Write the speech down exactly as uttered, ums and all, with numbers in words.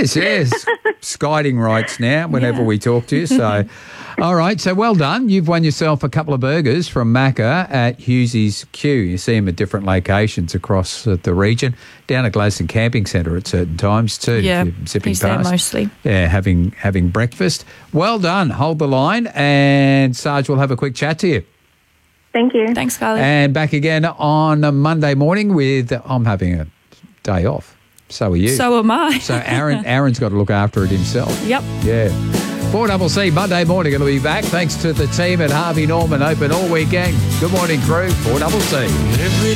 Yes, yes. Skiding rights now whenever Yeah. we talk to you. So, all right. So well done. You've won yourself a couple of burgers from Macca at Hughesy's Q. You see them at different locations across uh, the region. Down at Gladstone Camping Centre at certain times too. Yeah, if you're zipping he's there past. mostly. Yeah, having having breakfast. Well done. Hold the line, and Sarge will have a quick chat to you. Thank you. Thanks, Carly. And back again on a Monday morning with I'm having a day off. So are you. So am I. So Aaron, Aaron's got to look after it himself. Yep. Yeah. four C C Monday morning going to be back. Thanks to the team at Harvey Norman, open all weekend. Good morning, crew. four C C.